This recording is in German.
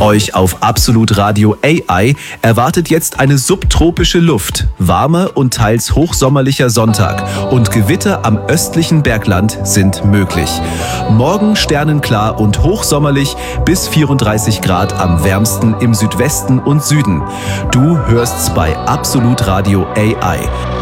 Euch auf Absolut Radio AI erwartet jetzt eine subtropische Luft, warmer und teils hochsommerlicher Sonntag und Gewitter am östlichen Bergland sind möglich. Morgen sternenklar und hochsommerlich bis 34 Grad am wärmsten im Südwesten und Süden. Du hörst's bei Absolut Radio AI.